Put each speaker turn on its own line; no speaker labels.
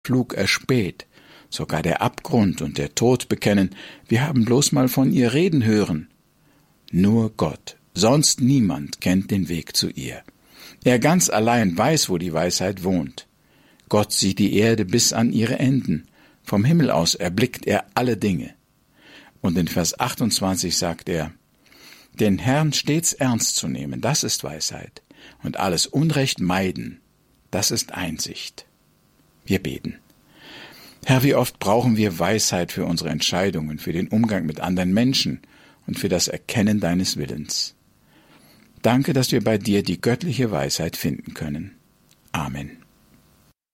Flug erspäht, sogar der Abgrund und der Tod bekennen, wir haben bloß mal von ihr reden hören. Nur Gott, sonst niemand kennt den Weg zu ihr. Er ganz allein weiß, wo die Weisheit wohnt. Gott sieht die Erde bis an ihre Enden. Vom Himmel aus erblickt er alle Dinge. Und in Vers 28 sagt er, den Herrn stets ernst zu nehmen, das ist Weisheit, und alles Unrecht meiden, das ist Einsicht. Wir beten. Herr, wie oft brauchen wir Weisheit für unsere Entscheidungen, für den Umgang mit anderen Menschen und für das Erkennen deines Willens. Danke, dass wir bei dir die göttliche Weisheit finden können. Amen.